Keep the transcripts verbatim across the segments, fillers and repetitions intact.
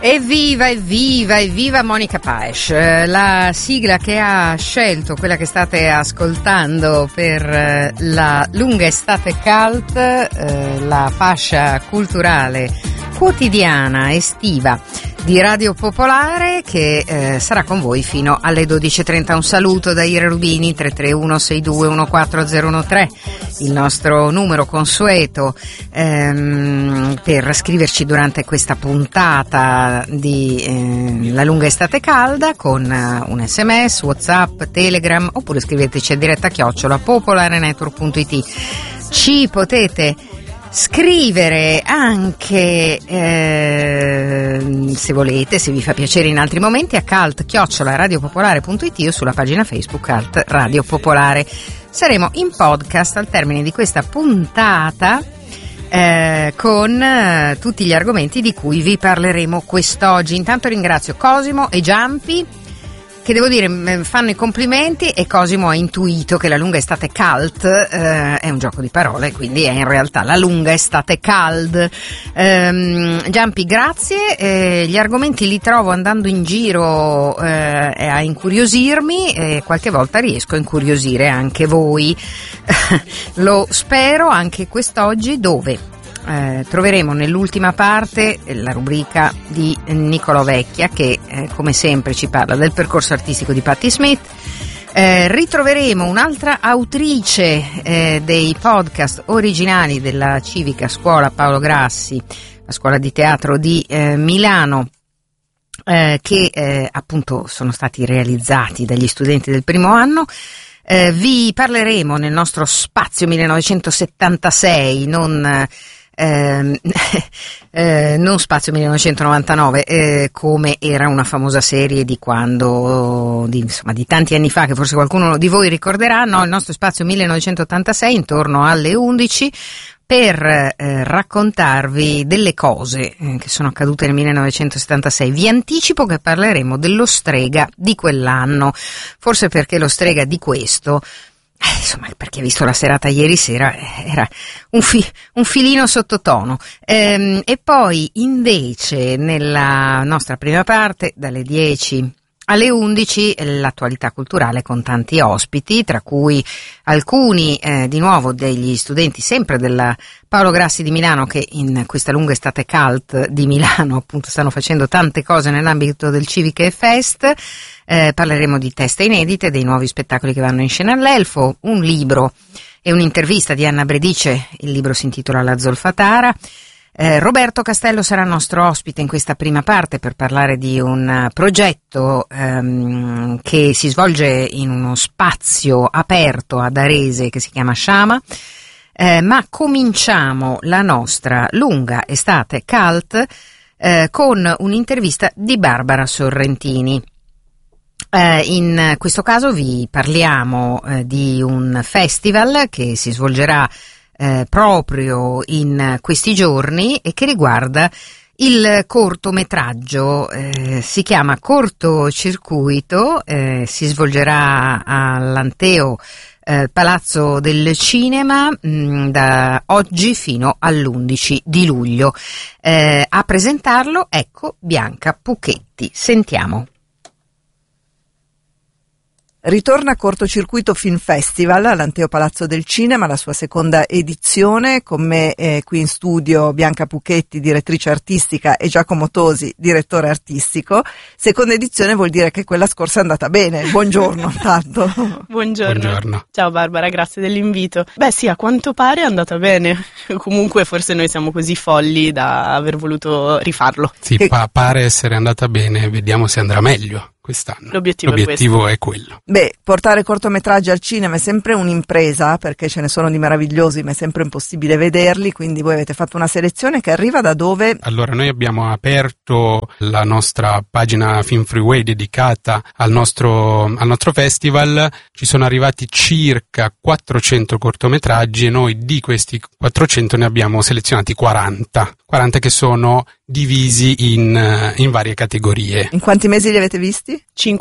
Evviva, evviva, evviva Monica Paes, la sigla che ha scelto, quella che state ascoltando per la lunga estate cult, eh, la fascia culturale quotidiana estiva di Radio Popolare, che eh, sarà con voi fino alle dodici e trenta. Un saluto da Ira Rubini. Tre tre uno sei due uno quattro zero uno tre, il nostro numero consueto ehm, per scriverci durante questa puntata di eh, la lunga estate calda, con uh, un sms, WhatsApp, Telegram, oppure scriveteci a diretta chiocciola popolarenetwork punto it. Ci potete scrivere anche eh, se volete, se vi fa piacere, in altri momenti a cult chiocciola radiopopolare punto it o sulla pagina Facebook Cult Radio Popolare. Saremo in podcast al termine di questa puntata eh, con eh, tutti gli argomenti di cui vi parleremo quest'oggi. Intanto ringrazio Cosimo e Giampi, che devo dire fanno i complimenti, e Cosimo ha intuito che la lunga estate cult eh, è un gioco di parole, quindi è in realtà la lunga estate cald. ehm, Giampi, grazie. Eh, gli argomenti li trovo andando in giro eh, a incuriosirmi, e qualche volta riesco a incuriosire anche voi. Lo spero anche quest'oggi, dove Eh, troveremo nell'ultima parte la rubrica di Niccolò Vecchia, che eh, come sempre ci parla del percorso artistico di Patti Smith. Eh, ritroveremo un'altra autrice eh, dei podcast originali della Civica Scuola Paolo Grassi, la scuola di teatro di eh, Milano, eh, che eh, appunto sono stati realizzati dagli studenti del primo anno. Eh, vi parleremo nel nostro spazio millenovecentosettantasei, non Eh, eh, non spazio millenovecentonovantanove, eh, come era una famosa serie di quando, di, insomma, di tanti anni fa, che forse qualcuno di voi ricorderà. No, il nostro spazio millenovecentottantasei intorno alle undici, per eh, raccontarvi delle cose eh, che sono accadute nel millenovecentosettantasei. Vi anticipo che parleremo dello strega di quell'anno, forse perché lo strega di questo, Eh, insomma, perché visto la serata ieri sera era un, fi- un filino sottotono. Ehm, e poi invece nella nostra prima parte, dalle dieci alle undici, l'attualità culturale con tanti ospiti, tra cui alcuni eh, di nuovo degli studenti sempre della Paolo Grassi di Milano, che in questa lunga estate cult di Milano appunto stanno facendo tante cose nell'ambito del Civiche Fest. Eh, parleremo di teste inedite, dei nuovi spettacoli che vanno in scena all'Elfo, un libro e un'intervista di Anna Bredice. Il libro si intitola La Zolfatara. Eh, Roberto Castello sarà nostro ospite in questa prima parte per parlare di un progetto ehm, che si svolge in uno spazio aperto ad Arese che si chiama Sciama. Eh, ma cominciamo la nostra lunga estate cult eh, con un'intervista di Barbara Sorrentini. Eh, in questo caso vi parliamo eh, di un festival che si svolgerà eh, proprio in questi giorni e che riguarda il cortometraggio. Eh, si chiama Cortocircuito, eh, si svolgerà all'Anteo eh, Palazzo del Cinema mh, da oggi fino all'undici di luglio. Eh, a presentarlo, ecco, Bianca Pucchetti. Sentiamo. Ritorna Cortocircuito Film Festival all'Anteo Palazzo del Cinema, la sua seconda edizione. Con me eh, qui in studio Bianca Pucchetti, direttrice artistica, e Giacomo Tosi, direttore artistico. Seconda edizione vuol dire che quella scorsa è andata bene. Buongiorno intanto. Buongiorno. Buongiorno. Ciao Barbara, grazie dell'invito. Beh sì, a quanto pare è andata bene. Comunque forse noi siamo così folli da aver voluto rifarlo. Sì, Che... pa- pare essere andata bene, vediamo se andrà meglio quest'anno. L'obiettivo, L'obiettivo è, è quello. Beh, portare cortometraggi al cinema è sempre un'impresa, perché ce ne sono di meravigliosi, ma è sempre impossibile vederli, quindi voi avete fatto una selezione che arriva da dove? Allora, noi abbiamo aperto la nostra pagina Film Freeway dedicata al nostro, al nostro festival. Ci sono arrivati circa quattrocento cortometraggi e noi di questi quattrocento ne abbiamo selezionati quaranta. quaranta che sono divisi in, in varie categorie. In quanti mesi li avete visti? Cinque.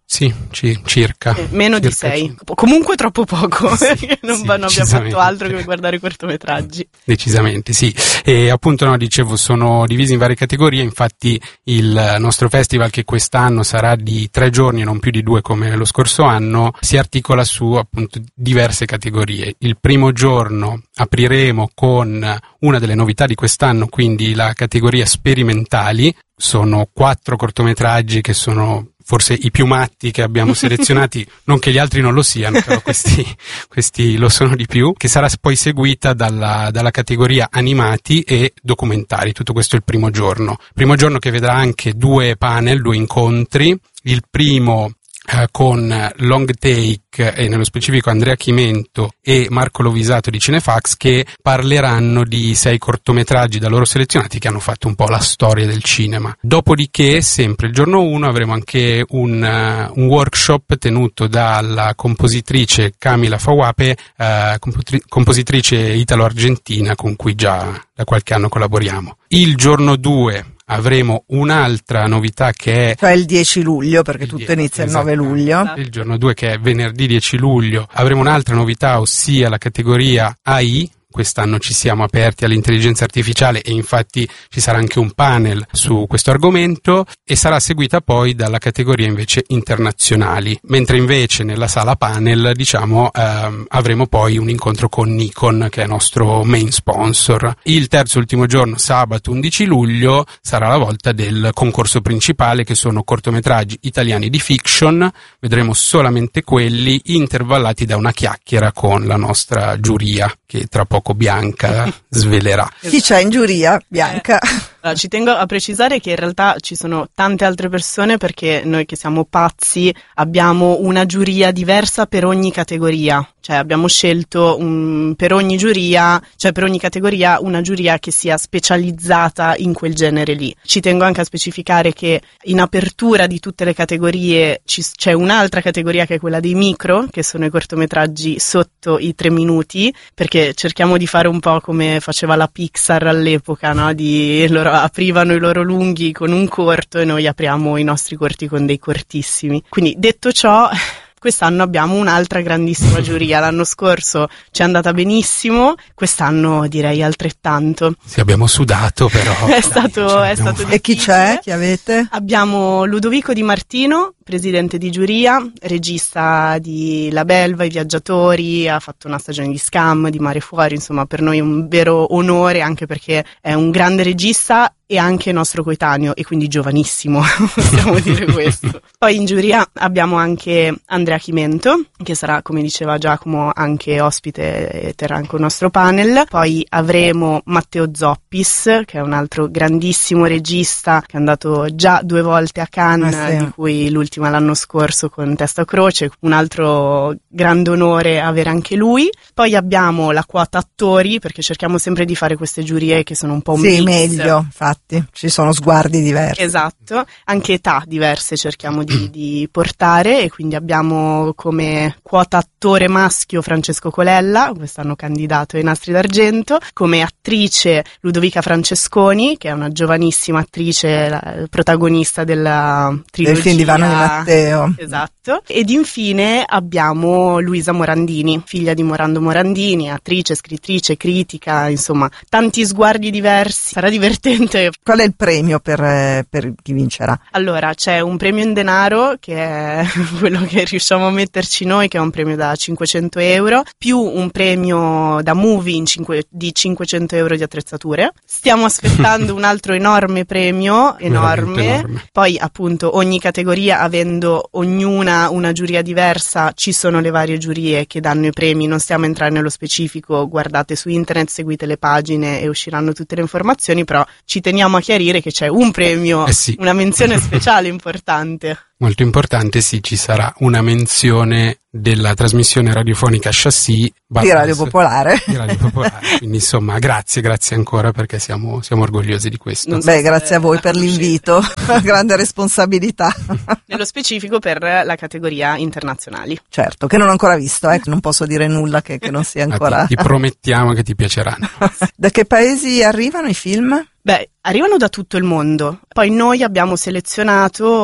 Sì, ci, circa. Eh, meno circa di sei. cinque. Comunque troppo poco, Sì, perché non, sì, non abbiamo decisamente. fatto altro che guardare cortometraggi. Decisamente, sì. E appunto, no, dicevo, sono divisi in varie categorie, infatti il nostro festival, che quest'anno sarà di tre giorni e non più di due come lo scorso anno, si articola su appunto diverse categorie. Il primo giorno apriremo con una delle novità di quest'anno, quindi la categoria sperimentali. Sono quattro cortometraggi che sono forse i più matti che abbiamo selezionati, non che gli altri non lo siano, però questi, questi lo sono di più, che sarà poi seguita dalla, dalla categoria animati e documentari. Tutto questo è il primo giorno. Primo giorno che vedrà anche due panel, due incontri. Il primo Uh, con Long Take e nello specifico Andrea Chimento e Marco Lovisato di Cinefax, che parleranno di sei cortometraggi da loro selezionati che hanno fatto un po' la storia del cinema. Dopodiché, sempre il giorno uno, avremo anche un, uh, un workshop tenuto dalla compositrice Camila Fawape, uh, compotri- compositrice italo-argentina con cui già da qualche anno collaboriamo. Il giorno due avremo un'altra novità che è... Cioè il dieci luglio, perché tutto inizia il nove luglio. Il giorno due, che è venerdì dieci luglio, avremo un'altra novità, ossia la categoria A I. Quest'anno ci siamo aperti all'intelligenza artificiale e infatti ci sarà anche un panel su questo argomento, e sarà seguita poi dalla categoria invece internazionali, mentre invece nella sala panel, diciamo, ehm, avremo poi un incontro con Nikon, che è nostro main sponsor. Il terzo e ultimo giorno, sabato undici luglio, sarà la volta del concorso principale, che sono cortometraggi italiani di fiction. Vedremo solamente quelli, intervallati da una chiacchiera con la nostra giuria, che tra poco Bianca svelerà. Chi c'è in giuria? Bianca. Allora, ci tengo a precisare che in realtà ci sono tante altre persone, perché noi che siamo pazzi abbiamo una giuria diversa per ogni categoria. Cioè abbiamo scelto un, per ogni giuria, cioè per ogni categoria, una giuria che sia specializzata in quel genere lì. Ci tengo anche a specificare che in apertura di tutte le categorie ci, c'è un'altra categoria, che è quella dei micro, che sono i cortometraggi sotto i tre minuti, perché cerchiamo di fare un po' come faceva la Pixar all'epoca, no? Di, loro aprivano i loro lunghi con un corto e noi apriamo i nostri corti con dei cortissimi. Quindi, detto ciò, quest'anno abbiamo un'altra grandissima giuria. L'anno scorso ci è andata benissimo, quest'anno direi altrettanto. Sì, abbiamo sudato, però. È dai, stato, è stato E chi c'è? Chi avete? Abbiamo Ludovico Di Martino, presidente di giuria, regista di La Belva, I Viaggiatori, ha fatto una stagione di Scam, di Mare Fuori, insomma per noi è un vero onore, anche perché è un grande regista e anche nostro coetaneo, e quindi giovanissimo, possiamo dire questo. Poi in giuria abbiamo anche Andrea Chimento, che sarà, come diceva Giacomo, anche ospite e terrà anche un nostro panel. Poi avremo Matteo Zoppis, che è un altro grandissimo regista, che è andato già due volte a Cannes, ah, sì. di cui l'ultima l'anno scorso con Testa a Croce, un altro grande onore avere anche lui. Poi abbiamo la quota attori, perché cerchiamo sempre di fare queste giurie che sono un po' un Sì, mix. meglio, infatti, ci sono sguardi diversi. Esatto, anche età diverse cerchiamo di, di portare, e quindi abbiamo come quota attore maschio Francesco Colella, quest'anno candidato ai Nastri d'Argento, come attrice Ludovica Francesconi, che è una giovanissima attrice, la protagonista della trilogia Del film di Vano Di Matteo. Esatto. Ed infine abbiamo Luisa Morandini, figlia di Morando Morandini, attrice, scrittrice, critica, insomma tanti sguardi diversi. Sarà divertente. Qual è il premio per, eh, per chi vincerà? Allora, c'è un premio in denaro, che è quello che riusciamo a metterci noi, che è un premio da cinquecento euro, più un premio da movie in cinque, di cinquecento euro di attrezzature. Stiamo aspettando un altro enorme premio, enorme. enorme. Poi appunto ogni categoria, avendo ognuna una giuria diversa, ci sono le varie giurie che danno i premi. Non stiamo a entrare nello specifico, guardate su internet, seguite le pagine e usciranno tutte le informazioni, però ci teniamo a chiarire che c'è un premio, Eh sì. una menzione speciale importante. Molto importante, sì, ci sarà una menzione della trasmissione radiofonica Chassis Di Radio Popolare. Di Radio Popolare. Quindi insomma, grazie, grazie ancora, perché siamo, siamo orgogliosi di questo. Non so Beh, se grazie a voi la per conoscete. l'invito, grande responsabilità. Nello specifico per la categoria internazionali. Certo, che non ho ancora visto, eh, non posso dire nulla che, che non sia Ma ancora... ti, ti promettiamo che ti piaceranno. Da che paesi arrivano i film? Beh, arrivano da tutto il mondo. Poi noi abbiamo selezionato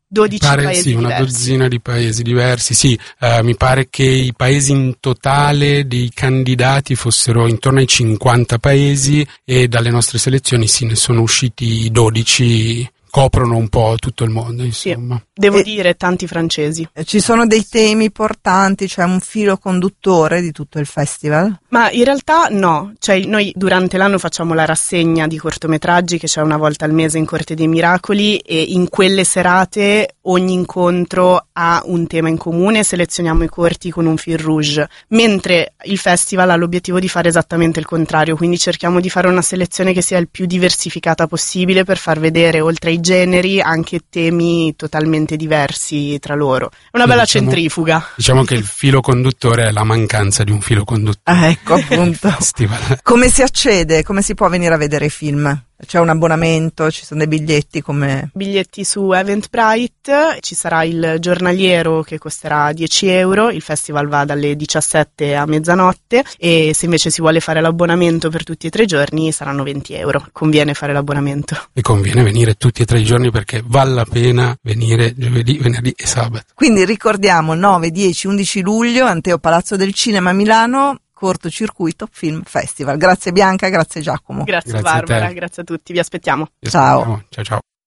dodici pare, paesi sì, una diversi. dozzina di paesi diversi, sì, eh, mi pare che i paesi in totale dei candidati fossero intorno ai cinquanta paesi e dalle nostre selezioni sì, ne sono usciti dodici, coprono un po' tutto il mondo, insomma. Sì, devo E- dire tanti francesi. Ci sono dei temi portanti, cioè un filo conduttore di tutto il festival? Ma in realtà no, cioè noi durante l'anno facciamo la rassegna di cortometraggi che c'è una volta al mese in Corte dei Miracoli e in quelle serate ogni incontro ha un tema in comune, selezioniamo i corti con un fil rouge, mentre il festival ha l'obiettivo di fare esattamente il contrario, quindi cerchiamo di fare una selezione che sia il più diversificata possibile per far vedere oltre ai generi anche temi totalmente diversi tra loro. È una bella Diciamo- centrifuga. Diciamo che il filo conduttore è la mancanza di un filo conduttore. Ah, ecco, appunto. Festival. Come si accede? Come si può venire a vedere i film? C'è un abbonamento, ci sono dei biglietti, come... Biglietti su Eventbrite, ci sarà il giornaliero che costerà dieci euro, il festival va dalle diciassette a mezzanotte e se invece si vuole fare l'abbonamento per tutti e tre i giorni saranno venti euro, conviene fare l'abbonamento. E conviene venire tutti e tre i giorni perché vale la pena venire giovedì, venerdì e sabato. Quindi ricordiamo nove, dieci, undici luglio, Anteo Palazzo del Cinema a Milano, Cortocircuito Film Festival. Grazie Bianca, grazie Giacomo. Grazie, Grazie a te. Barbara, grazie a tutti, vi aspettiamo. Vi Ciao. aspettiamo. Ciao ciao.